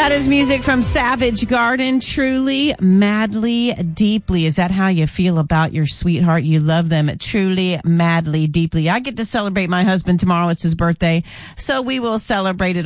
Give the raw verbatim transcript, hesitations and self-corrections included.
That is music from Savage Garden. Truly, madly, deeply. Is that how you feel about your sweetheart? You love them truly, madly, deeply. I get to celebrate my husband tomorrow. It's his birthday. So we will celebrate it